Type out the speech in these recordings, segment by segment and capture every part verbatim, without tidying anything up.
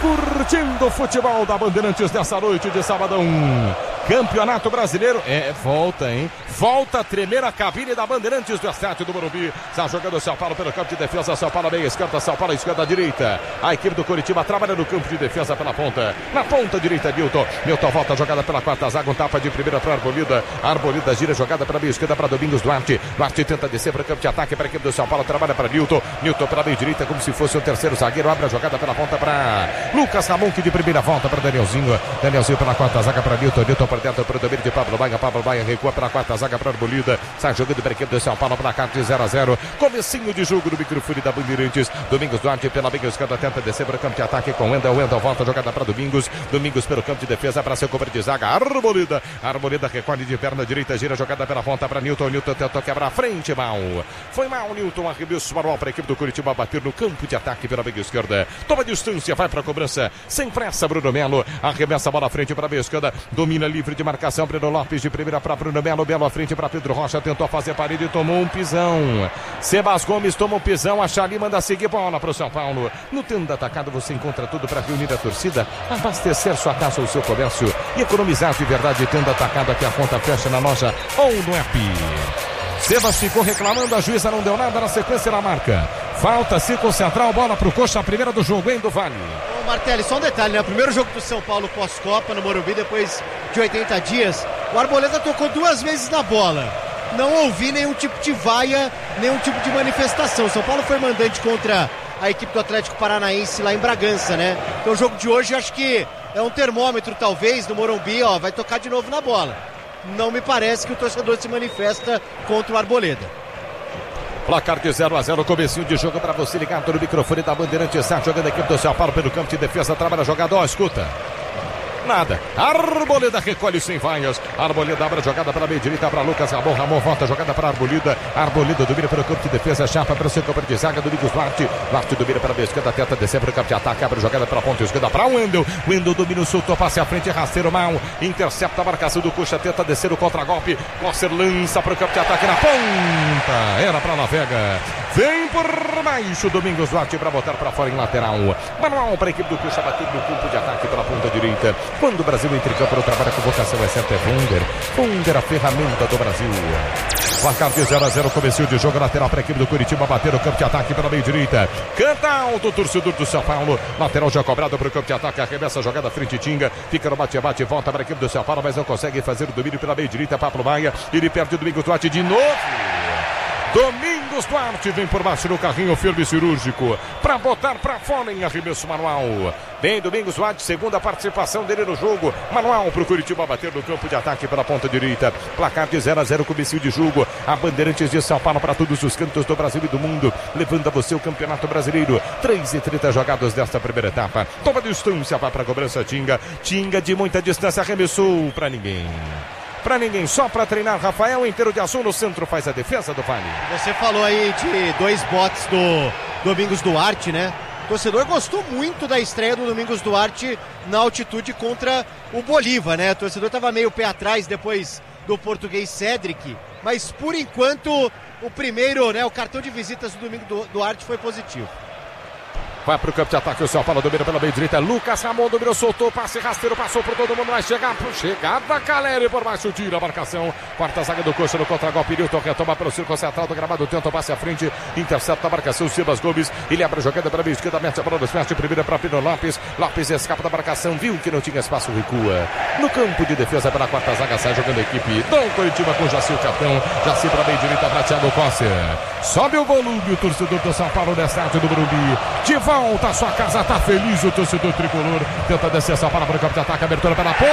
curtindo o futebol da Bandeirantes nessa noite de sabadão. Campeonato Brasileiro, é, volta, hein? Volta a tremer a cabine da Bandeirantes do estádio do Morumbi. Está jogando o São Paulo pelo campo de defesa. São Paulo meia esquerda, São Paulo esquerda direita. A equipe do Coritiba trabalha no campo de defesa pela ponta. Na ponta direita, Milton. Milton volta a jogada pela quarta zaga. Um tapa de primeira para Arbolida. Arbolida gira a jogada para a meia esquerda para Domingos Duarte. Duarte tenta descer para o campo de ataque para a equipe do São Paulo. Trabalha para Milton. Milton pela meia direita como se fosse o terceiro zagueiro. Abre a jogada pela ponta para Lucas Ramon, que de primeira volta para Danielzinho. Danielzinho pela quarta zaga para Milton. Milton por dentro para o domínio de Pablo Baia. Pablo Baia recua para a quarta zaga para Arbolida. Sai jogando para a equipe do São Paulo para cá de zero a zero. Comecinho de jogo no microfone da Bandeirantes. Domingos Duarte pela meia esquerda tenta descer para o campo de ataque com Wendel. Wendel volta a jogada para Domingos. Domingos pelo campo de defesa para seu cobertor de zaga. Arbolida. Arbolida recolhe de perna direita, gira a jogada pela ponta para Newton. Newton tentou quebrar a frente, mal. Foi mal, Newton. Arremesso manual para a equipe do Curitiba bater no campo de ataque pela meia esquerda. Toma distância, vai para a cobrança. Sem pressa, Bruno Melo. Arremessa a bola à frente para a meia esquerda. Domina livre de marcação. Breno Lopes de primeira para Bruno Melo. Belo à frente para Pedro Rocha. Tentou fazer parede e tomou um pisão. Sebas Gomes toma um pisão. A Charlie manda seguir bola para o São Paulo. No Tenda Atacado você encontra tudo para reunir a torcida, abastecer sua casa ou seu comércio e economizar de verdade. Tenda Atacado, aqui a conta fecha na loja ou no app. Sebas ficou reclamando, a juíza não deu nada, na sequência da marca. Falta, círculo central, bola pro Coxa, a primeira do jogo, hein, do Vale. Ô Martelli, só um detalhe, né? O primeiro jogo do São Paulo pós-Copa no Morumbi, depois de oitenta dias, o Arboleda tocou duas vezes na bola. Não ouvi nenhum tipo de vaia, nenhum tipo de manifestação. São Paulo foi mandante contra a equipe do Atlético Paranaense lá em Bragança, né? Então o jogo de hoje acho que é um termômetro, talvez, no Morumbi, ó, vai tocar de novo na bola. Não me parece que o torcedor se manifesta contra o Arboleda. Placar de zero a zero, comecinho de jogo para você ligado no microfone da Bandeirantes. Está jogando a equipe do São Paulo pelo campo de defesa, trabalha a jogada, ó, escuta. Nada. Arboleda recolhe sem vaias. Arboleda abre a jogada para a meia direita para Lucas Ramon. Ramon volta a jogada para Arboleda. Arboleda domina pelo campo de defesa. Chapa para o seu campo de zaga. Domingos Duarte. Duarte domina para a meia esquerda. Tenta descer para o campo de ataque. Abre a jogada para a ponta esquerda para o Wendel. Wendel domina o soltou. Passe à frente. Rasteiro mal. Intercepta a marcação do Coxa. Tenta descer o contragolpe. Cosser lança para o campo de ataque na ponta. Era para Navega. Vem por baixo. Domingos Duarte para botar para fora em lateral. Manual para a equipe do Coxa bater no campo de ataque pela ponta direita. Quando o Brasil entra em campo no trabalho com vocação é certo, é Wunder. Wunder, a ferramenta do Brasil. Placar de zero a zero, comecinho de jogo, lateral para a equipe do Curitiba, bater no campo de ataque pela meia direita. Canta alto o torcedor do São Paulo. Lateral já cobrado para o campo de ataque, arremessa a jogada frente Tinga. Fica no bate-bate, volta para a equipe do São Paulo, mas não consegue fazer o domínio pela meia direita. Pablo Maia, ele perde o Domingos Duarte de novo. Domingos Duarte vem por baixo no carrinho firme cirúrgico para botar para fora em arremesso manual. Vem Domingos Duarte, segunda participação dele no jogo. Manual para o Curitiba bater no campo de ataque pela ponta direita. Placar de zero a zero, comecinho de jogo. A Bandeirantes de São Paulo para todos os cantos do Brasil e do mundo, levando a você o Campeonato Brasileiro. três e trinta jogados desta primeira etapa. Toma distância, vai para a cobrança Tinga. Tinga de muita distância, arremessou para ninguém. Para ninguém, só para treinar. Rafael inteiro de azul no centro, faz a defesa do Vale. Você falou aí de dois botes do Domingos Duarte, né? O torcedor gostou muito da estreia do Domingos Duarte na altitude contra o Bolívar, né? O torcedor estava meio pé atrás depois do português Cédric, mas por enquanto o primeiro, né, o cartão de visitas do Domingos Duarte foi positivo. Vai para o campo de ataque, o São Paulo domina pela meia direita. Lucas Ramon dominou, soltou, passe rasteiro, passou por todo mundo, vai chegar, chegava Caleri por baixo, tira a marcação. Quarta zaga do Coxa no contra-golpe, Newton retoma para o círculo central do gramado, tenta o passe à frente, intercepta a marcação, Sebas Gomes, ele abre a jogada pela meia esquerda, mete a bola no smash, primeira para Pedro Lopes, Lopes escapa da marcação, viu que não tinha espaço, recua. No campo de defesa pela quarta zaga, sai jogando a equipe do Curitiba com Jaci o capitão, Jaci para a meia direita para Thiago Cosser. Sobe o volume, o torcedor do São Paulo nessa arte do Morumbi. De volta a sua casa, tá feliz o torcedor tricolor. Tenta descer São Paulo para o campo de ataque, abertura pela ponta.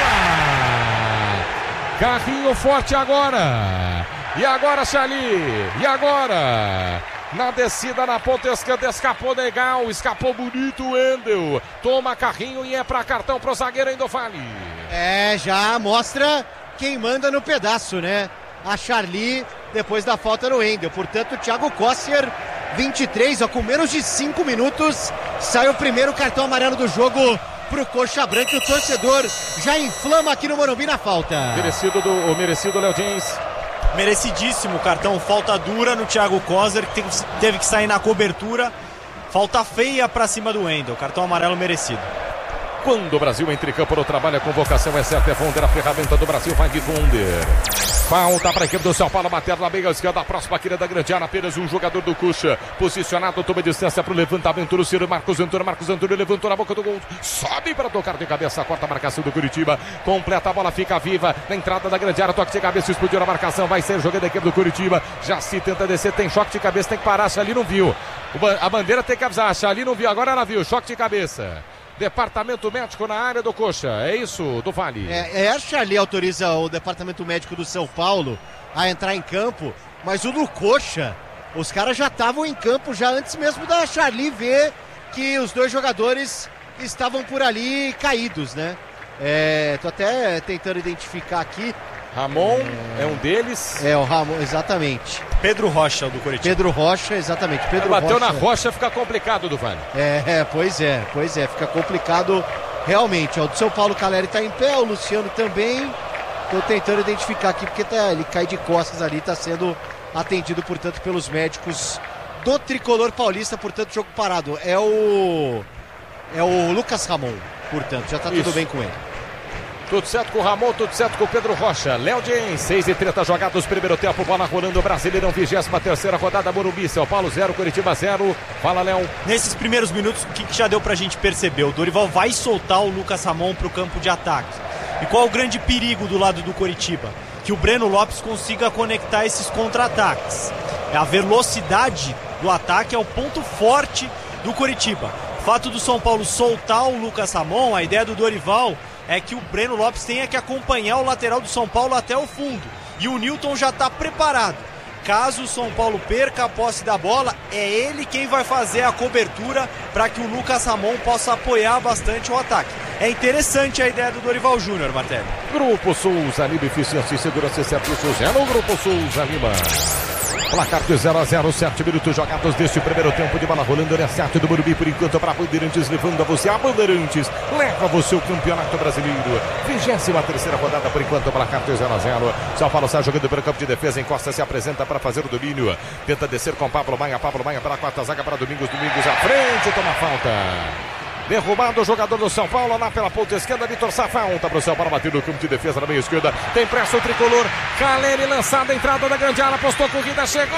Carrinho forte agora. E agora, Charlie. E agora? Na descida na ponta esquerda, escapou legal, escapou bonito o Wendel. Toma carrinho e é para cartão pro zagueiro ainda Vale. É, já mostra quem manda no pedaço, né? A Charlie, depois da falta no Wendel. Portanto, o Thiago Cosser, vinte e três, ó, com menos de cinco minutos, sai o primeiro cartão amarelo do jogo pro Coxa Branca. O torcedor já inflama aqui no Morumbi na falta. Merecido do o merecido Léo James. Merecidíssimo cartão, falta dura no Thiago Cosser, que teve que sair na cobertura. falta feia pra cima do Wendel, cartão amarelo merecido. Quando o Brasil entra em campo no trabalho, a convocação é certa, é Wonder, a ferramenta do Brasil vai de Wonder. Falta para a equipe do São Paulo, bater na meia esquerda, a próxima querida da grande área, apenas um jogador do Cuxa, posicionado, toma distância para o levantamento do Ciro, Marcos Antônio, Marcos Antônio levantou na boca do gol, sobe para tocar de cabeça, corta a marcação do Curitiba, completa a bola, fica viva, na entrada da grande área, toque de cabeça, explodiu na marcação, vai ser jogando da equipe do Curitiba, já se tenta descer, tem choque de cabeça, tem que parar, se ali não viu, a bandeira tem que avisar, se ali não viu, agora ela viu, choque de cabeça. Departamento médico na área do Coxa, é isso, do Vale? É, é a Charlie autoriza o departamento médico do São Paulo a entrar em campo, mas o do Coxa, os caras já estavam em campo já antes mesmo da Charlie ver que os dois jogadores estavam por ali caídos, né? É, tô até tentando identificar aqui. Ramon é, é um deles. É, o Ramon, exatamente. Pedro Rocha, do Curitiba. Pedro Rocha, exatamente. Pedro bateu Rocha. na rocha, fica complicado, do Vale. É, é, pois é, pois é, fica complicado realmente. Ó, o do São Paulo, Caleri tá em pé, o Luciano também. Tô tentando identificar aqui porque tá, ele cai de costas ali, tá sendo atendido, portanto, pelos médicos do Tricolor Paulista, portanto, jogo parado. É o é o Lucas Ramon, portanto, já tá Isso. tudo bem com ele. Tudo certo com o Ramon, tudo certo com o Pedro Rocha. Léo Dien, seis e trinta jogados, primeiro tempo, bola rolando, Brasileirão, vigésima terceira rodada, Morumbi, São Paulo zero, Curitiba zero. Fala, Léo. Nesses primeiros minutos, o que, que já deu pra gente perceber? O Dorival vai soltar o Lucas Ramon pro campo de ataque. E qual é o grande perigo do lado do Curitiba? Que o Breno Lopes consiga conectar esses contra-ataques. A velocidade do ataque é o ponto forte do Curitiba. O fato do São Paulo soltar o Lucas Ramon, a ideia do Dorival é que o Breno Lopes tenha que acompanhar o lateral do São Paulo até o fundo. E o Nilton já está preparado. Caso o São Paulo perca a posse da bola, é ele quem vai fazer a cobertura para que o Lucas Ramon possa apoiar bastante o ataque. É interessante a ideia do Dorival Júnior, Martelli. Grupo Souza Lima, eficiência e segurança e serviços é no Grupo Souza Lima. Placar de zero a zero, sete minutos jogados deste primeiro tempo de bola rolando, é sete do Morumbi por enquanto para Bandeirantes, levando a você a Bandeirantes, leva você o Campeonato Brasileiro, vigésima terceira rodada por enquanto, placar de zero a zero, São Paulo está jogando pelo campo de defesa, encosta, se apresenta para fazer o domínio, tenta descer com Pablo Maia, Pablo Maia para a quarta zaga para Domingos, Domingos à frente, toma falta. Derrubado o jogador do São Paulo lá pela ponta esquerda, Vitor Sá, falta para o São Paulo, bateu no campo de defesa na meia esquerda, tem pressa o tricolor, Caleri lançada, entrada da grande área, postou corrida, chegou,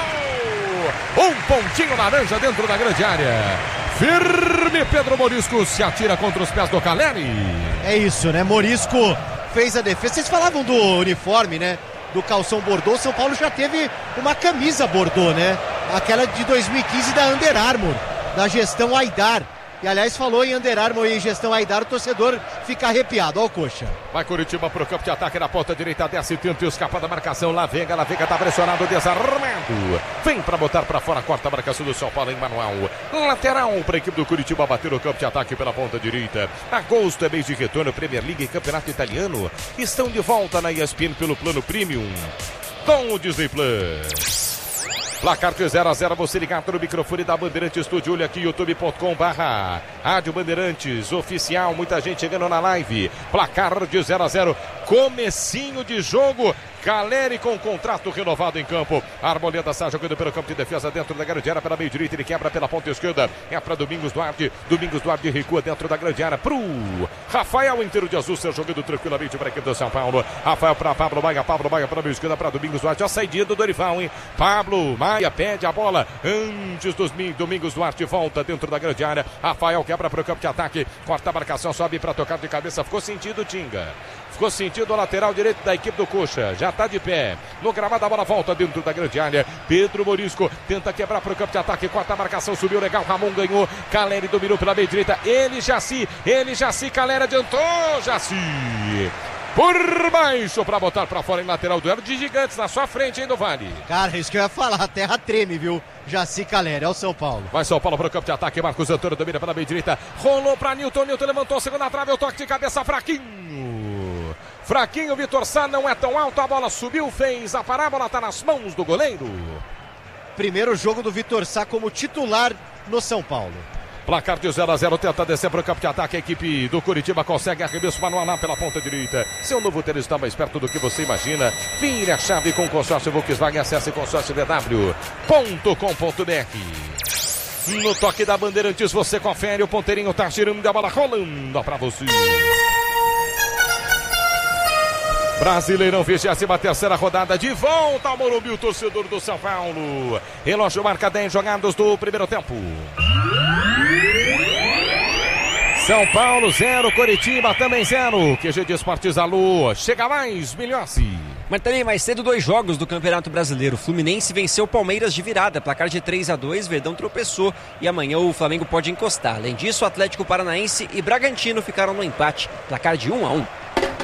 um pontinho laranja dentro da grande área, firme Pedro Morisco, se atira contra os pés do Caleri. É isso, né, Morisco fez a defesa, vocês falavam do uniforme, né, do calção bordô, São Paulo já teve uma camisa bordô, né, aquela de dois mil e quinze da Under Armour, da gestão Aidar. E aliás, falou em Under Armour e em gestão Aidar, o torcedor fica arrepiado. Ó o Coxa. Vai Curitiba pro campo de ataque na ponta direita, desce, tenta escapar da marcação. Lavega, Lavega tá pressionado, desarmado. Vem pra botar pra fora, corta a marcação do São Paulo em manual. Lateral pra equipe do Curitiba bater no campo de ataque pela ponta direita. Agosto é mês de retorno, Premier League e Campeonato Italiano. Estão de volta na E S P N pelo plano Premium com o Disney Plus. Placar de zero a zero, você ligado no microfone da Bandeirantes Estúdio, olha aqui, youtube ponto com barra Rádio Bandeirantes Oficial, muita gente chegando na live, placar de zero a zero, comecinho de jogo, Caleri com contrato renovado em campo, Arboleda está jogando pelo campo de defesa dentro da grande área, pela meio direita, ele quebra pela ponta esquerda, é para Domingos Duarte, Domingos Duarte recua dentro da grande área, pro Rafael inteiro de azul, jogando tranquilamente para a equipe do São Paulo, Rafael para Pablo Maia, Pablo Maia para a meio esquerda, para Domingos Duarte, a saída do Dorival, hein, Pablo Maia pede a bola antes dos Domingos Duarte, volta dentro da grande área, Rafael quebra para o campo de ataque, corta a marcação, sobe para tocar de cabeça, ficou sentido Tinga, ficou sentido o lateral direito da equipe do Coxa, já está de pé, no gramado a bola volta dentro da grande área, Pedro Morisco tenta quebrar para o campo de ataque, corta a marcação, subiu legal, Ramon ganhou, Caleri dominou pela meia direita, ele Jaci, ele Jaci, Caleri adiantou, Jaci por baixo para botar para fora em lateral, duelo de gigantes na sua frente, hein, do Vale. Cara, isso que eu ia falar, a terra treme, viu? Jaci Caleri, é o São Paulo. Vai São Paulo para o campo de ataque, Marcos Antônio domina pela meia direita, rolou para Nilton, Nilton levantou a segunda trave, o toque de cabeça fraquinho. Fraquinho, Vitor Sá não é tão alto, a bola subiu, fez a parábola, tá nas mãos do goleiro. Primeiro jogo do Vitor Sá como titular no São Paulo. Placar de zero a zero, tenta descer para o campo de ataque, a equipe do Curitiba consegue arremesso manual lá pela ponta direita. Seu novo tênis está mais perto do que você imagina. Vire a chave com o consórcio Volkswagen, acesse consórcio v w ponto com ponto b r. No toque da Bandeirantes, você confere, o ponteirinho tá girando, a bola rolando pra você. Brasileirão, vigésima terceira rodada, de volta ao Morumbi, o torcedor do São Paulo. Relógio marca dez jogados do primeiro tempo. São Paulo zero, Coritiba também zero. Q G de Esportes Alô, chega mais, Milhossi. Mas também mais cedo dois jogos do Campeonato Brasileiro. Fluminense venceu o Palmeiras de virada, placar de três a dois, Verdão tropeçou e amanhã o Flamengo pode encostar. Além disso, Atlético Paranaense e Bragantino ficaram no empate, placar de um a um.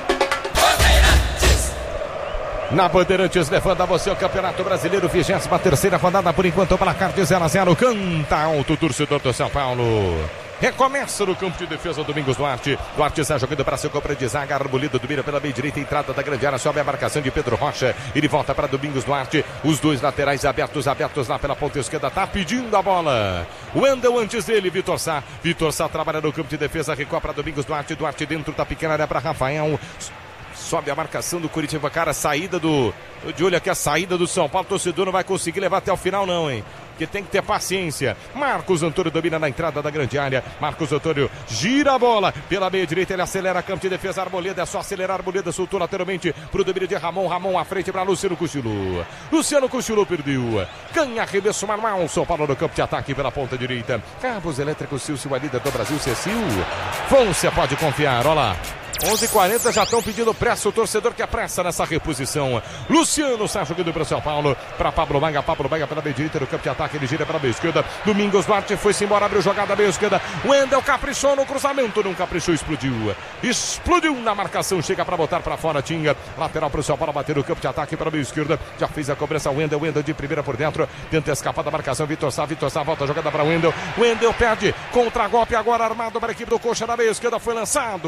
Na Bandeirantes, levando a você o Campeonato Brasileiro, vigésima terceira rodada, por enquanto o placar de zero a zero, canta alto o torcedor do São Paulo. Recomeça no campo de defesa Domingos Duarte. Duarte está jogando para seu compra de zaga. Arboleda domina pela meia direita. Entrada da grande área. Sobe a marcação de Pedro Rocha. Ele volta para Domingos Duarte. Os dois laterais abertos, abertos lá pela ponta esquerda. Tá pedindo a bola. Wendel antes dele. Vitor Sá. Vitor Sá trabalha no campo de defesa. Recua para Domingos Duarte. Duarte dentro da pequena área para Rafael. Sobe a marcação do Coritiba, cara, saída do... De olho aqui a saída do São Paulo, o torcedor não vai conseguir levar até o final não, hein? Porque tem que ter paciência. Marcos Antônio domina na entrada da grande área. Marcos Antônio gira a bola pela meia direita, ele acelera campo de defesa. Arboleda, é só acelerar. Arboleda soltou lateralmente pro domínio de Ramon. Ramon à frente para Luciano Cuchilú. Luciano Cuchilú perdeu. Ganha arremesso manual. São Paulo no campo de ataque pela ponta direita. Cabos elétricos Silcio, a líder do Brasil, Cecil. Fôncia pode confiar, olha lá. onze e quarenta já estão pedindo pressa, o torcedor quer pressa nessa reposição. Luciano está jogando para o São Paulo, para Pablo Maga, Pablo Maga pela meia direita no campo de ataque, ele gira pela meia esquerda. Domingos Duarte foi-se embora, abriu jogada meia esquerda. Wendel caprichou no cruzamento, não caprichou, explodiu. Explodiu na marcação, chega para botar para fora, tinha lateral para o São Paulo, bater no campo de ataque pela meia esquerda. Já fez a cobrança, Wendel, Wendel de primeira por dentro, tenta escapar da marcação, Vitor Sá, Vitor Sá, volta a jogada para Wendel. Wendel perde, contra-golpe agora armado para a equipe do Coxa na meia esquerda, foi lançado.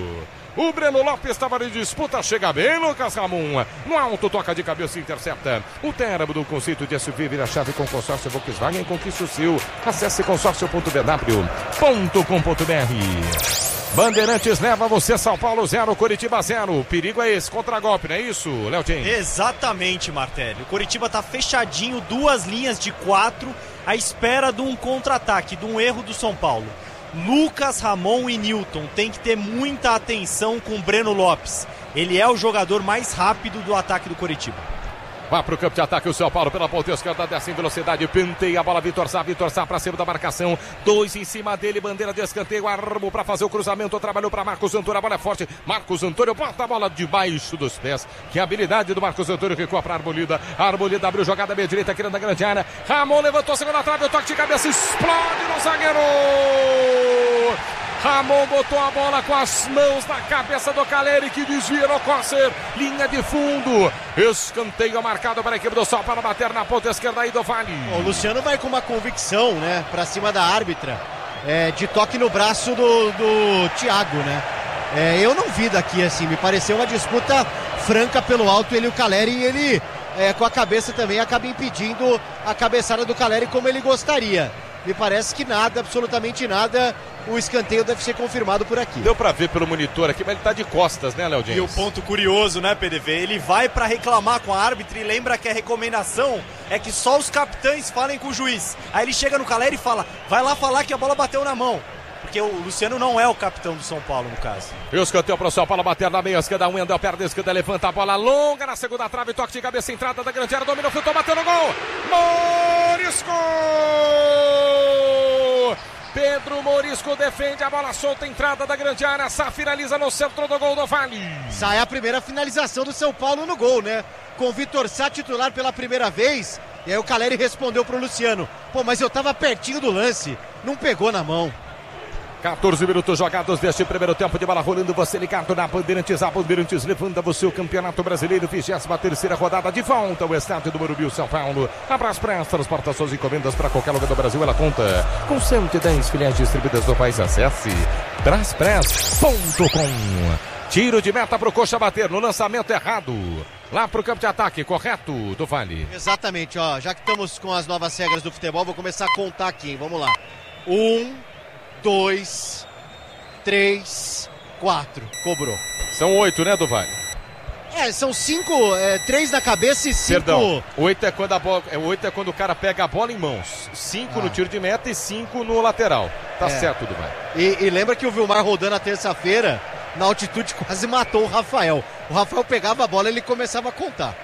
O Breno Lopes estava em disputa, chega bem, Lucas Ramon. No alto, toca de cabeça e intercepta. O térreo do conceito de S U V vira chave com consórcio Volkswagen, conquista o seu. Acesse consórcio ponto b w ponto com ponto b r. Bandeirantes leva você, São Paulo zero, Coritiba zero. O perigo é esse, contra-golpe, não é isso, Léo James? Exatamente, Martelli. O Coritiba tá fechadinho, duas linhas de quatro, à espera de um contra-ataque, de um erro do São Paulo. Lucas, Ramon e Newton tem que ter muita atenção com o Breno Lopes. Ele é o jogador mais rápido do ataque do Coritiba. Vai pro campo de ataque o São Paulo pela ponta esquerda, desce em velocidade, penteia a bola, Vitor Sá, Vitor Sá pra cima da marcação, dois em cima dele, bandeira de escanteio, armo pra fazer o cruzamento, trabalhou pra Marcos Antônio, a bola é forte, Marcos Antônio bota a bola debaixo dos pés, que habilidade do Marcos Antônio, recua pra Arboleda, Arboleda abriu jogada meia direita, querendo a grande área, Ramon levantou a segunda trave, o toque de cabeça, explode no zagueiro! Ramon botou a bola com as mãos na cabeça do Caleri, que desvia no Cosser, linha de fundo, escanteio marcado para a equipe do São Paulo bater na ponta esquerda aí do Vale. O Luciano vai com uma convicção, né, para cima da árbitra, é, de toque no braço do, do Thiago, né? É, eu não vi daqui assim, me pareceu uma disputa franca pelo alto, ele e o Caleri, e ele é, com a cabeça também acaba impedindo a cabeçada do Caleri como ele gostaria. Me parece que nada, absolutamente nada, o escanteio deve ser confirmado por aqui. Deu pra ver pelo monitor aqui, mas ele tá de costas, né, Léo James? E o ponto curioso, né, P D V? Ele vai pra reclamar com a árbitra e lembra que a recomendação é que só os capitães falem com o juiz. Aí ele chega no Caleri e fala, vai lá falar que a bola bateu na mão. Porque o Luciano não é o capitão do São Paulo, no caso. E o escanteio pro São Paulo bater na meia esquerda, Wendel perde a esquerda, levanta a bola longa na segunda trave, toque de cabeça, entrada da grande área, domina o futebol, bateu no gol! Morisco! Pedro Morisco defende a bola solta, entrada da grande área, Sá finaliza no centro do gol do Vale. Sai a primeira finalização do São Paulo no gol, né? Com o Vitor Sá titular pela primeira vez, e aí o Caleri respondeu pro Luciano, pô, mas eu tava pertinho do lance, não pegou na mão. quatorze minutos jogados deste primeiro tempo de bola rolando, você ligado na Bandeirantes, a Bandeirantes levando você o Campeonato Brasileiro, vigésima terceira rodada, de volta ao estádio do Morumbi, São Paulo. Abraço para as transportações e encomendas para qualquer lugar do Brasil, ela conta com cento e dez filiais distribuídas no país. Acesse braspress ponto com. Tiro de meta pro Coxa bater no lançamento errado, lá pro campo de ataque, correto, do Vale. Exatamente, ó, já que estamos com as novas regras do futebol, vou começar a contar aqui, hein? Vamos lá. Um... dois, três, quatro. Cobrou. São oito, né, do Vale? É, são cinco, é, três na cabeça e cinco... Perdão, oito é quando a bola, é, oito é quando o cara pega a bola em mãos. Cinco ah. no tiro de meta e cinco no lateral. Tá é. certo, Duvan. E, e lembra que o Vilmar rodando na terça-feira, na altitude, quase matou o Rafael. O Rafael pegava a bola e ele começava a contar.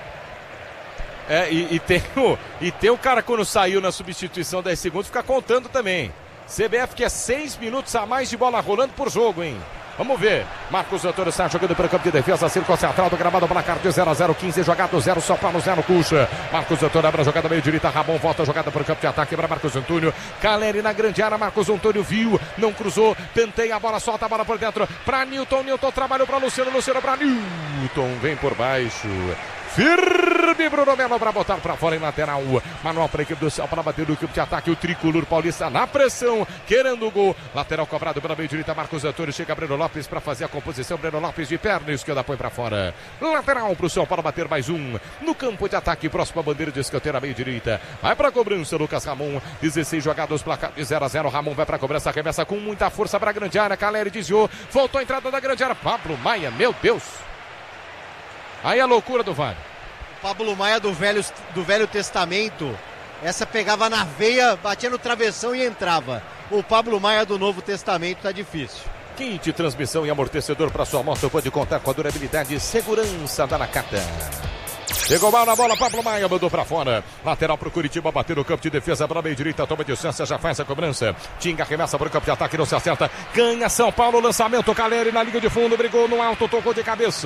É, e, e, tem o, e tem o cara quando saiu na substituição dez segundos, fica contando também. C B F que é seis minutos a mais de bola rolando por jogo, hein? Vamos ver. Marcos Antônio está jogando pelo campo de defesa. Círculo central do gramado. Placar de zero a zero. quinze jogado. zero São Paulo. zero Cuxa. Marcos Antônio abre a jogada meio direita. Ramon volta a jogada para o campo de ataque para Marcos Antônio. Caleri na grande área. Marcos Antônio viu. Não cruzou. Penteia a bola. Solta a bola por dentro. Para Newton. Newton trabalhou para Luciano. Luciano para Newton. Vem por baixo. Firme Bruno Melo para botar para fora em lateral. Manual para a equipe do Céu para bater do campo de ataque. O tricolor paulista na pressão, querendo o gol. Lateral cobrado pela meio direita. Marcos Antônio chega Breno Lopes para fazer a composição. Breno Lopes de perna esquerda põe para fora. Lateral para o Céu para bater mais um. No campo de ataque, próxima bandeira de escanteio à meio direita. Vai para a cobrança, Lucas Ramon. dezesseis jogados, placar de zero a zero. Ramon vai para a cobrança, arremessa com muita força para a grande área. Caleri desviou, voltou a entrada da grande área. Pablo Maia, meu Deus. Aí a loucura do Vale. O Pablo Maia do velho, do velho Testamento, essa pegava na veia, batia no travessão e entrava. O Pablo Maia do Novo Testamento tá difícil. Kit transmissão e amortecedor para sua moto pode contar com a durabilidade e segurança da Nakata. Pegou mal na bola, Pablo Maia mandou pra fora. Lateral pro Curitiba, bater no campo de defesa para meio direita, toma distância, já faz a cobrança. Tinga arremessa pro campo de ataque, não se acerta. Ganha São Paulo, lançamento, Caleri na linha de fundo, brigou no alto, tocou de cabeça.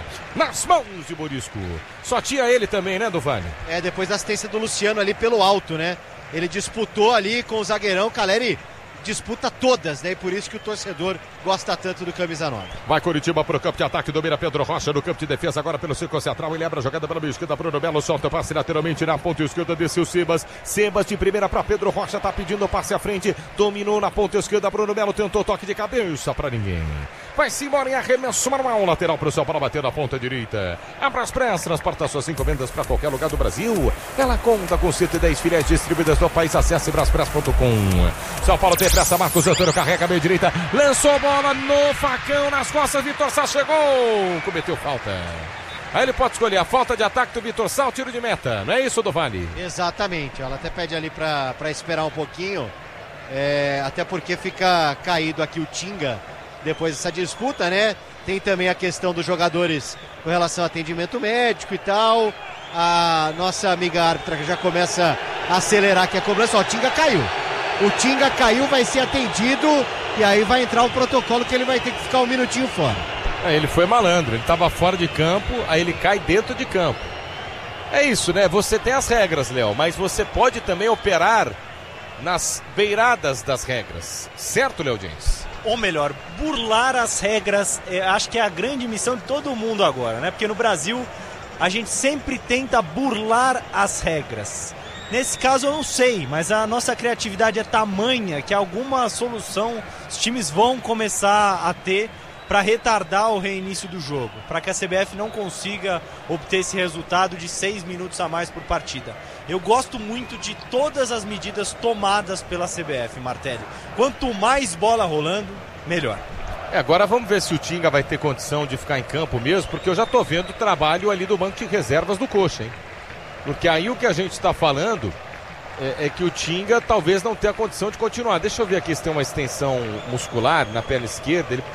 Nas mãos de Borisco. Só tinha ele também, né, Duvani? É, depois da assistência do Luciano ali pelo alto, né? Ele disputou ali com o zagueirão, Caleri disputa todas, né? E por isso que o torcedor gosta tanto do camisa nove. Vai Curitiba pro campo de ataque, domina Pedro Rocha no campo de defesa, agora pelo círculo central, ele abre a jogada pela meia esquerda, Bruno Melo solta o passe lateralmente na ponta esquerda, desceu Sebas, Sebas de primeira para Pedro Rocha, tá pedindo o passe à frente, dominou na ponta esquerda, Bruno Melo tentou toque de cabeça para ninguém. Vai-se embora em arremesso manual, lateral pro São Paulo bater na ponta direita. Abra as pressas, transporta suas encomendas para qualquer lugar do Brasil. Ela conta com cento e dez filiais distribuídas no país, acesse braspress ponto com. São Paulo tem pressa, Marcos Antônio carrega a meia direita, lançou a bola no facão, nas costas, Vitor Sá chegou, cometeu falta. Aí ele pode escolher a falta de ataque do Vitor Sá, o tiro de meta, não é isso, do Vale? Exatamente, ela até pede ali para esperar um pouquinho, é, até porque fica caído aqui o Tinga depois dessa disputa, né? Tem também a questão dos jogadores com relação ao atendimento médico e tal. A nossa amiga árbitra já começa a acelerar aqui a cobrança. Ó, o Tinga caiu. O Tinga caiu, vai ser atendido e aí vai entrar o protocolo que ele vai ter que ficar um minutinho fora. É, ele foi malandro, ele estava fora de campo, aí ele cai dentro de campo. É isso, né? Você tem as regras, Léo, mas você pode também operar nas beiradas das regras. Certo, Léo Diniz? Ou melhor, burlar as regras, é, acho que é a grande missão de todo mundo agora, né? Porque no Brasil a gente sempre tenta burlar as regras. Nesse caso eu não sei, mas a nossa criatividade é tamanha que alguma solução os times vão começar a ter para retardar o reinício do jogo, para que a C B F não consiga obter esse resultado de seis minutos a mais por partida. Eu gosto muito de todas as medidas tomadas pela C B F, Martelli. Quanto mais bola rolando, melhor. É, agora vamos ver se o Tinga vai ter condição de ficar em campo mesmo, porque eu já estou vendo o trabalho ali do banco de reservas do Coxa, hein? Porque aí o que a gente está falando é, é que o Tinga talvez não tenha condição de continuar. Deixa eu ver aqui se tem uma extensão muscular na perna esquerda. Ele...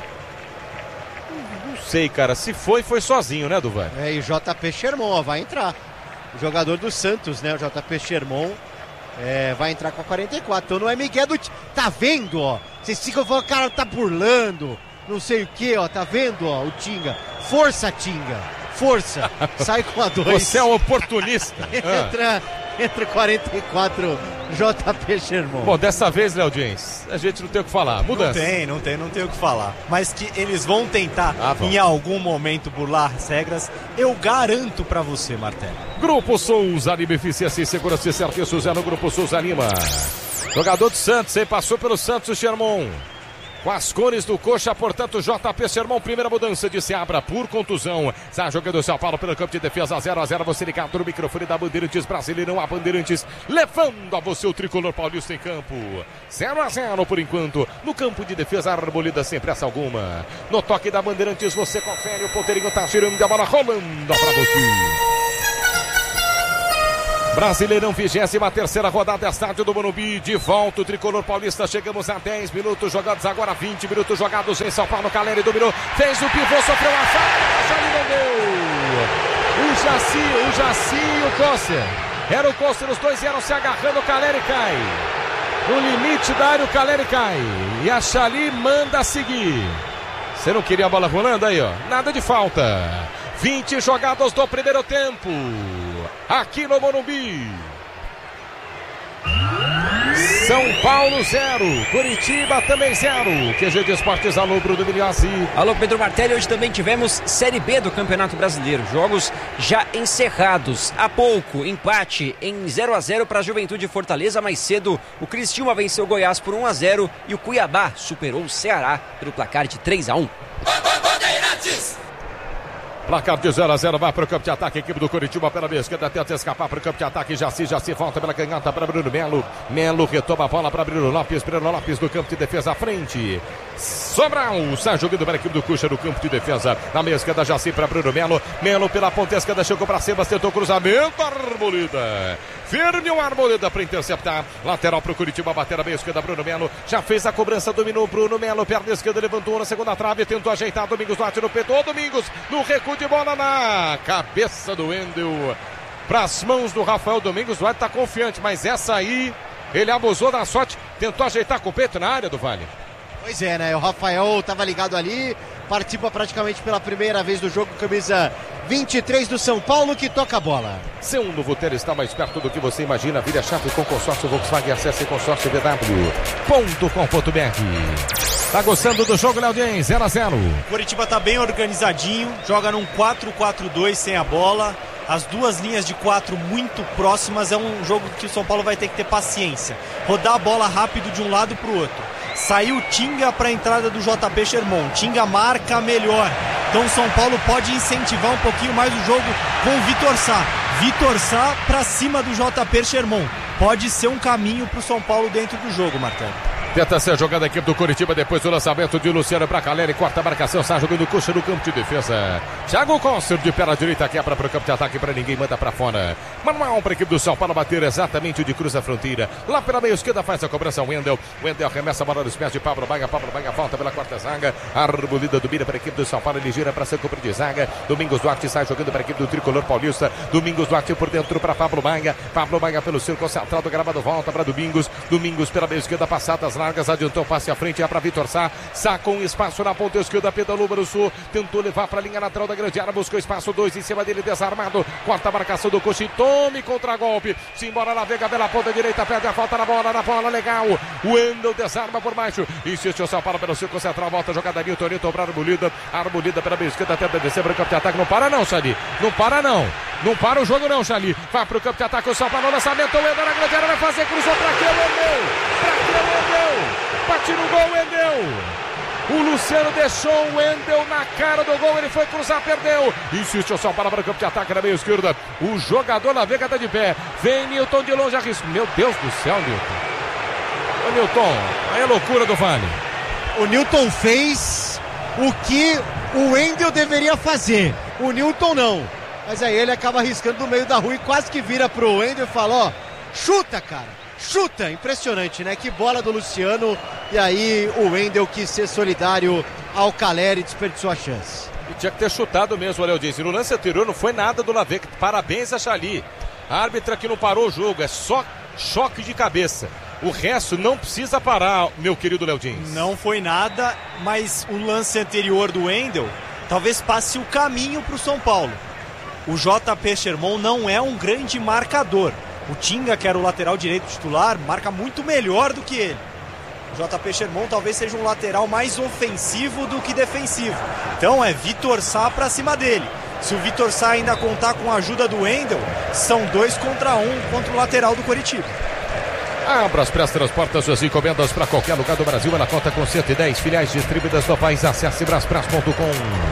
Não sei, cara. Se foi, foi sozinho, né, Duvan? É, e o J P Sherman, ó, vai entrar. O jogador do Santos, né, o J P Sherman, é, vai entrar com a quarenta e quatro. Então não é Miguel do... Tá vendo, ó? Vocês ficam falando, cara, tá burlando, não sei o que, ó. Tá vendo, ó, o Tinga. Força, Tinga. Força, sai com a dois. Você é um oportunista. entra, entra quarenta e quatro, J P Sherman. Bom, dessa vez, Léo Diniz, a gente não tem o que falar. Mudança. Não tem, não tem, não tem o que falar. Mas que eles vão tentar, ah, em algum momento, burlar as regras, eu garanto pra você, Martelli. Grupo Souza Lima, eficiência e segurança e serviços é no Grupo Souza Lima. Jogador do Santos, aí passou pelo Santos, o Sherman. com as cores do Coxa, portanto, J P Sermão, primeira mudança de Seabra por contusão. Está jogando o São Paulo pelo campo de defesa, zero a zero. Você ligado no microfone da Bandeirantes, Brasileirão, a Bandeirantes, levando a você o tricolor paulista em campo. zero a zero por enquanto, no campo de defesa, Arboleda sem pressa alguma. No toque da Bandeirantes, você confere, o ponteirinho tá girando, a bola rolando pra você. Brasileirão, vigésima terceira rodada, estádio do Morumbi, de volta o tricolor paulista, chegamos a dez minutos jogados, agora vinte minutos jogados em São Paulo. Caleri dominou, fez o pivô, sofreu a falta, já não deu. O Jaci, o Jaci e o Coster, era o Coster, os dois eram se agarrando, o Caleri cai. No limite da área, o Caleri cai, e a Chali manda seguir. Você não queria a bola rolando aí, ó, nada de falta. vinte jogados do primeiro tempo, aqui no Morumbi. São Paulo zero, Curitiba também zero. Q G de Esportes, alô Bruno Miliossi. Alô Pedro Martelli, hoje também tivemos Série B do Campeonato Brasileiro. Jogos já encerrados. Há pouco, empate em zero a zero para a Juventude Fortaleza. Mais cedo, o Criciúma venceu o Goiás por um a zero e o Cuiabá superou o Ceará pelo placar de três a um. Placar de zero a zero, vai para o campo de ataque, equipe do Curitiba pela meia esquerda, tenta escapar para o campo de ataque, Jaci, Jaci volta pela canhota para Bruno Melo, Melo retoma a bola para Bruno Lopes, Bruno Lopes do campo de defesa à frente, Sobral, sai jogando para a equipe do Cuxa no campo de defesa, na meia esquerda, Jaci para Bruno Melo, Melo pela ponta esquerda, chegou para cima, tentou cruzamento, Arboleda, firme o Arboleda para interceptar, lateral para o Curitiba, bater a meia esquerda, Bruno Melo, já fez a cobrança, dominou Bruno Melo, perna esquerda, levantou na segunda trave, tentou ajeitar, Domingos Duarte no peito, Domingos, no recuo de bola na cabeça do Wendel, para as mãos do Rafael Domingos. Duarte está confiante, mas essa aí ele abusou da sorte, tentou ajeitar com o peito na área do Vale. Pois é, né? O Rafael estava ligado ali, participa praticamente pela primeira vez do jogo, camisa vinte e três do São Paulo, que toca a bola. Seu novo Ter está mais perto do que você imagina. Vira chave com consórcio Volkswagen, acesse consórcio v w ponto com ponto b r. Tá gostando do jogo, Leodinho? zero a zero. O Curitiba tá bem organizadinho, joga num quatro quatro dois sem a bola. As duas linhas de quatro muito próximas. É um jogo que o São Paulo vai ter que ter paciência. Rodar a bola rápido de um lado pro outro. Saiu Tinga para a entrada do J P Sherman. Tinga marca melhor. Então o São Paulo pode incentivar um pouquinho mais o jogo com o Vitor Sá. Vitor Sá para cima do J P Sherman. Pode ser um caminho para o São Paulo dentro do jogo, Marcelo. Tenta ser jogada a equipe do Curitiba depois do lançamento de Luciano para Caleri, corta a marcação, está jogando Coxa no campo de defesa. Thiago Costa de pé na direita, quebra para o campo de ataque, para ninguém, manda para fora. Manual para a equipe do São Paulo bater exatamente de cruz a fronteira. Lá pela meia esquerda faz a cobrança o Wendel. Wendel arremessa a bola nos pés de Pablo Baga, Pablo Baga volta pela quarta zaga. Arboleda domina para a equipe do São Paulo, ele gira para ser cumprir de zaga. Domingos Duarte sai jogando para a equipe do Tricolor Paulista. Domingos Duarte por dentro para Pablo Baga. Pablo Baga pelo círculo central do gramado, volta para Domingos. Domingos pela meia esquerda, passadas largas, adiantou o passe à frente, é para Vitor Sá, Sá com espaço na ponta esquerda, pedalou para o sul, tentou levar para a linha lateral da grande área, buscou espaço, dois em cima dele, desarmado, corta a marcação do Coxa, tome contra-golpe, se embora navega pela ponta direita, perde a falta na bola, na bola, legal, o Wendel desarma por baixo, insiste o São Paulo pelo círculo central, volta a jogada Nilton, Nilton para a Arboleda, Arboleda pela meia esquerda, tenta descer para o campo de ataque, não para não, Xali, não para não, não para o jogo não, Xali, vai para o campo de ataque, o São Paulo, lançamento, o Wendel na grande área, vai fazer, cruzou para que o Wendel, para que o Wendel, bate no gol, Wendel. O Luciano deixou o Wendel na cara do gol, ele foi cruzar, perdeu. Insiste o São Paulo para o campo de ataque na meia esquerda. O jogador na vega está de pé. Vem Nilton de longe, arrisca. Meu Deus do céu, Nilton. Ô Nilton, aí é loucura do Vale. O Nilton fez o que o Wendel deveria fazer. O Nilton não. Mas aí ele acaba arriscando no meio da rua e quase que vira pro Wendel e fala, ó, chuta, cara. Chuta, impressionante, né? Que bola do Luciano. E aí o Wendel quis ser solidário ao Caleri, desperdiçou a chance. E tinha que ter chutado mesmo, o Léo Dias. E no lance anterior não foi nada do Lavec. Parabéns a Chali. A árbitra que não parou o jogo, é só choque de cabeça. O resto não precisa parar, meu querido Léo Dias. Não foi nada, mas o lance anterior do Wendel talvez passe o caminho para o São Paulo. O J P Sherman não é um grande marcador. O Tinga, que era o lateral direito titular, marca muito melhor do que ele. O J P Sherman talvez seja um lateral mais ofensivo do que defensivo. Então é Vitor Sá pra cima dele. Se o Vitor Sá ainda contar com a ajuda do Wendel, são dois contra um contra o lateral do Coritiba. Abra as pré-transportas suas encomendas para qualquer lugar do Brasil. Ela conta com cento e dez filiais distribuídas no país. Acesse braspress ponto com.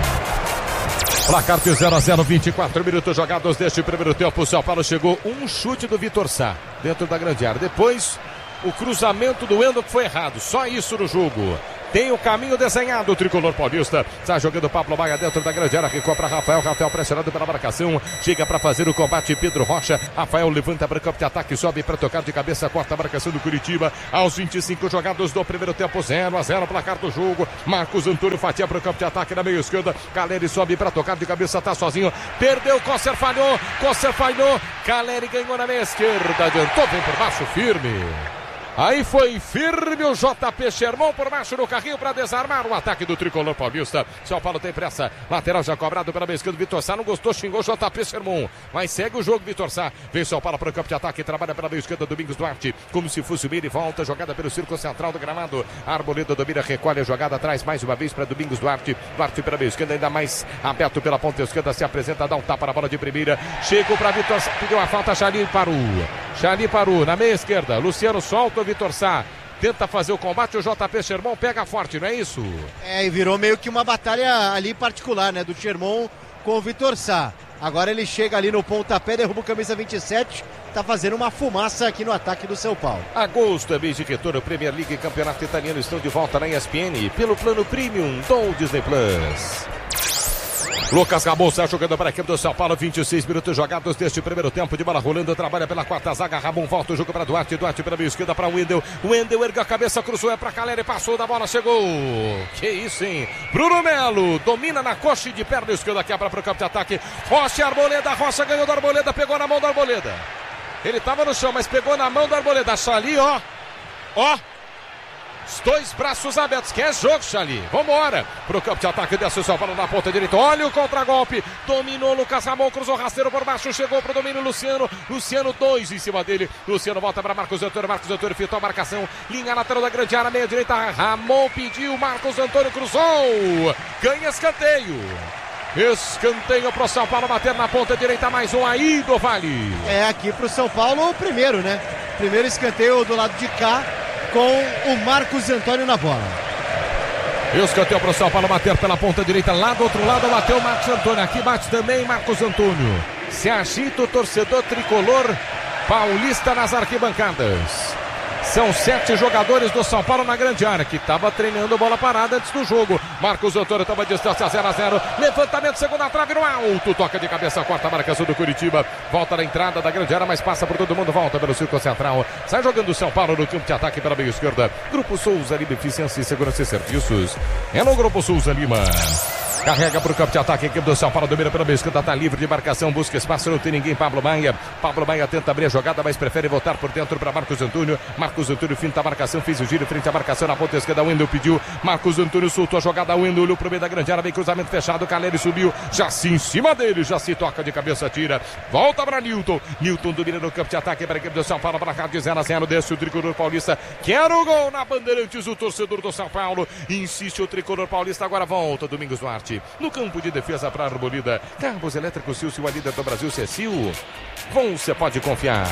Placar de zero a zero, vinte e quatro minutos jogados deste primeiro tempo. O São Paulo chegou um chute do Vitor Sá dentro da grande área. Depois, o cruzamento do Wendel que foi errado. Só isso no jogo. Tem o caminho desenhado, o tricolor paulista. Está jogando Pablo Maia dentro da grande área. Recuou para Rafael. Rafael pressionado pela marcação. Chega para fazer o combate Pedro Rocha. Rafael levanta para o campo de ataque. Sobe para tocar de cabeça. Corta a marcação do Curitiba. Aos vinte e cinco jogados do primeiro tempo. zero a zero. Placar do jogo. Marcos Antônio fatia para o campo de ataque na meia esquerda. Caleri sobe para tocar de cabeça. Está sozinho. Perdeu. Cosser falhou. Cosser falhou. Caleri ganhou na meia esquerda. Adiantou. Vem por baixo firme. Aí foi firme o J P Sherman por baixo no carrinho para desarmar o ataque do tricolor paulista. São Paulo tem pressa. Lateral já cobrado pela meia esquerda. Vitor Sá não gostou, xingou o J P Sherman. Mas segue o jogo, Vitor Sá. Vem São Paulo para o campo de ataque. Trabalha pela meia esquerda. Domingos Duarte. Como se fosse o meio e volta. Jogada pelo círculo central do gramado. Arboleda domina, recolhe a jogada atrás mais uma vez para Domingos Duarte. Duarte pela meia esquerda, ainda mais aberto pela ponta esquerda. Se apresenta, dá um tapa na bola de primeira. Chega para Vitor Sá. Pediu a falta. Xali parou. Xali parou na meia esquerda. Luciano solta o Vitor Sá. Tenta fazer o combate, o J P Sherman pega forte, não é isso? É, e virou meio que uma batalha ali particular, né? Do Sherman com o Vitor Sá. Agora ele chega ali no pontapé, derruba o camisa vinte e sete, tá fazendo uma fumaça aqui no ataque do São Paulo. Agosto, mês de retorno, Premier League e Campeonato Italiano estão de volta na E S P N pelo plano Premium do Disney Plus. Lucas Ramon está jogando para a equipe do São Paulo, vinte e seis minutos jogados deste primeiro tempo, de bola rolando, trabalha pela quarta zaga, Ramon volta o jogo para Duarte, Duarte pela meia esquerda para Wendel, Wendel erga a cabeça, cruzou, é para Caleri, passou da bola, chegou, que isso, hein? Bruno Melo, domina na coxa e de perna esquerda, quebra para o campo de ataque, Rocha, Arboleda, Rocha ganhou da Arboleda, pegou na mão da Arboleda, ele estava no chão, mas pegou na mão da Arboleda, Xali, ó, ó, os dois braços abertos, que é jogo, Xali. Vambora. Pro campo de ataque, desce o São Paulo na ponta direita. Olha o contragolpe. Dominou Lucas Ramon, cruzou rasteiro por baixo. Chegou pro domínio Luciano. Luciano, dois em cima dele. Luciano volta para Marcos Antônio. Marcos Antônio fitou a marcação. Linha lateral da grande área, meia direita. Ramon pediu. Marcos Antônio cruzou. Ganha escanteio. Escanteio pro São Paulo bater na ponta direita. Mais um aí do Vale. É aqui pro São Paulo o primeiro, né? Primeiro escanteio do lado de cá, com o Marcos Antônio na bola. Escanteio para o São Paulo bater pela ponta direita. Lá do outro lado bateu o Marcos Antônio. Aqui bate também Marcos Antônio. Se agita o torcedor tricolor paulista nas arquibancadas. São sete jogadores do São Paulo na grande área, que estava treinando bola parada antes do jogo. Marcos Antônio estava distância zero a zero. Levantamento, segunda trave no alto. Toca de cabeça, corta a marcação do Curitiba. Volta na entrada da grande área, mas passa por todo mundo. Volta pelo círculo central. Sai jogando o São Paulo no campo de ataque pela meia esquerda. Grupo Souza Lima, Eficiência e Segurança e Serviços. É no Grupo Souza Lima. Carrega para o campo de ataque, a equipe do São Paulo domina pela meia esquerda, está livre de marcação, busca espaço, não tem ninguém, Pablo Maia. Pablo Maia tenta abrir a jogada, mas prefere voltar por dentro para Marcos Antônio. Marcos Antônio finta a marcação, fez o giro frente à marcação na ponta esquerda, Wendel pediu. Marcos Antônio soltou a jogada, Wendel olhou para o meio da grande área, vem cruzamento fechado, Caleri subiu, já se em cima dele, já se toca de cabeça, tira. Volta para Newton. Newton domina no campo de ataque para a equipe do São Paulo, para cá de zero a zero, desce o tricolor paulista. Quer o gol na Bandeirantes, o torcedor do São Paulo. Insiste o tricolor paulista, agora volta Domingos Duarte. No campo de defesa para a Arboleda. Carros elétricos Silcio, a líder do Brasil, Cecil. Você pode confiar.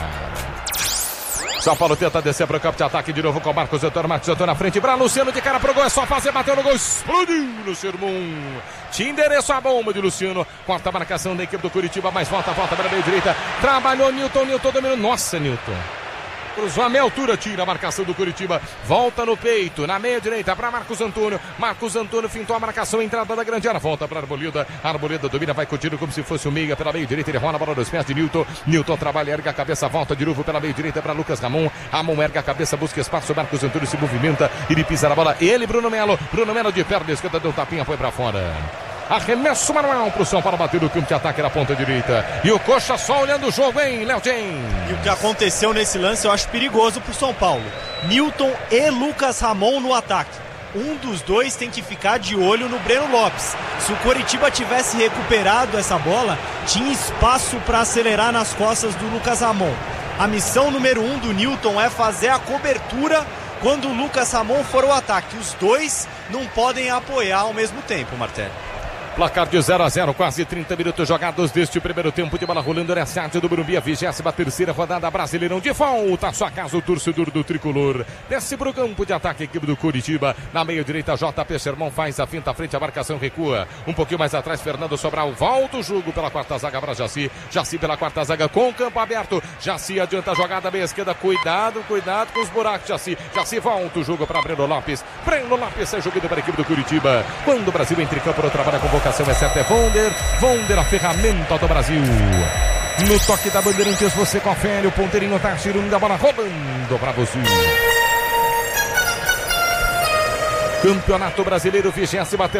São Paulo tenta descer para o campo de ataque de novo com Marcos Antônio. Marcos Antônio na frente para Luciano, de cara pro gol. É só fazer, bateu no gol, explodiu no Sherman. Te endereço a bomba de Luciano. Quarta marcação da equipe do Curitiba, mas volta, volta para a meia direita. Trabalhou Newton, Newton dominou. Nossa, Newton. Cruzou a meia altura, tira a marcação do Curitiba. Volta no peito, na meia direita para Marcos Antônio. Marcos Antônio fintou a marcação, entrada da grande área. Volta para a Arboleda. A Arboleda domina, vai curtindo como se fosse o meia pela meia direita. Ele rola a bola dos pés de Newton. Newton trabalha, erga a cabeça, volta de novo pela meia direita para Lucas Ramon. Ramon erga a cabeça, busca espaço. Marcos Antônio se movimenta, ele pisa na bola. Ele, Bruno Melo. Bruno Melo de perna esquerda, deu tapinha, foi para fora. Arremesso manual pro São Paulo bater no campo de ataque na ponta direita. E o Coxa só olhando o jogo, hein, Léo James? E o que aconteceu nesse lance eu acho perigoso pro São Paulo. Newton e Lucas Ramon no ataque. Um dos dois tem que ficar de olho no Breno Lopes. Se o Coritiba tivesse recuperado essa bola, tinha espaço para acelerar nas costas do Lucas Ramon. A missão número um do Newton é fazer a cobertura quando o Lucas Ramon for ao ataque. Os dois não podem apoiar ao mesmo tempo, Martelli. Placar de zero a zero, quase trinta minutos jogados deste primeiro tempo de bola rolando na estádio do Morumbi, a vigésima terceira rodada Brasileirão de volta à sua casa, o torcedor do Tricolor. Desce para o campo de ataque a equipe do Curitiba. Na meia direita, J P Sermão faz a finta à frente, a marcação recua. Um pouquinho mais atrás, Fernando Sobral volta o jogo pela quarta zaga para Jaci. Jaci pela quarta zaga com o campo aberto. Jaci adianta a jogada meia esquerda. Cuidado, cuidado com os buracos, Jaci. Jaci volta o jogo para Breno Lopes. Breno Lopes é jogado para a equipe do Curitiba. Quando o Brasil entra em campo, no trabalho, a convocação é certa, é Vonder. Vonder, a ferramenta do Brasil. No toque da Bandeirantes, você confere. O ponteirinho tá tirando a bola, rolando para você. Campeonato Brasileiro, vigésima terceira.